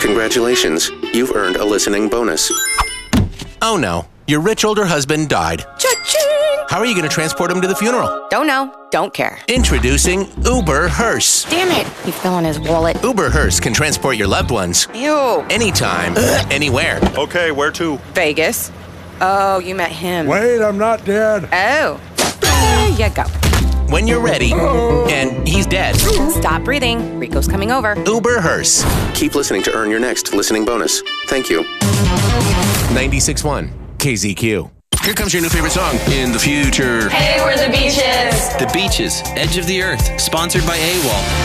Congratulations, you've earned a listening bonus. Oh no, your rich older husband died. Cha-ching! How are you going to transport him to the funeral? Don't know. Don't care. Introducing Uber Hearse. Damn it. He fell on his wallet. Uber Hearse can transport your loved ones. Ew. Anytime, anywhere. Okay, where to? Vegas. Oh, you met him. Wait, I'm not dead. Oh. There you go. When you're ready, and he's dead. Stop breathing. Rico's coming over. Uber Hearse. Keep listening to earn your next listening bonus. Thank you. 96.1 KZQ. Here comes your new favorite song. In the future. Hey, we're the Beaches. The Beaches, Edge of the Earth, sponsored by AWOL.